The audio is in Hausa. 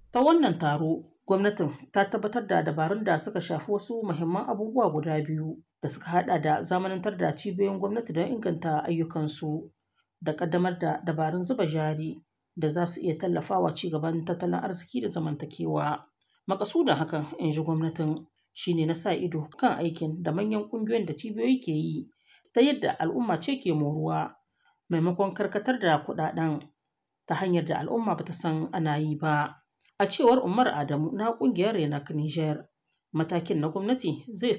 Ta wannan taro, gwamnatin ta tabbatar da dabarun da suka shafi wasu muhimman abubuwa guda biyu da suka haɗa da zamanantar da cibiyoyin gwamnati don inganta ayyukansu da ƙaddamar da dabarun zuba jari da za su iya tallafawa ci gaban tattalin arziki da zamantakewa. Maƙasudin hakan, in ji gwamnatin, shine na sa ido kan aikin da manyan ƙungiyoyin da cibiyoyi ke yi ta yadda al'umma ce ke moruwa maimakon karkatar da kuɗaɗen ta hanyar da al'umma ba ta san ana yi ba. A cewar Umar Adamu na ƙungiyar Renac Niger, matakin na gwamnati zai